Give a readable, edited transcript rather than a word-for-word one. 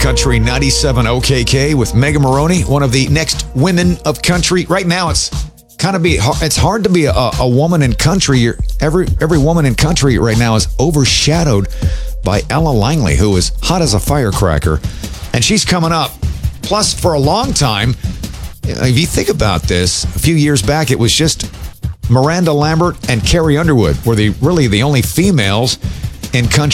Country 97 OKK with Megan Maroney, one of the next women of country. Right now, it's hard to be a woman in country. Every woman in country right now is overshadowed by Ella Langley, who is hot as a firecracker, and she's coming up. Plus, for a long time, if you think about this, a few years back, it was just Miranda Lambert and Carrie Underwood were really the only females in country.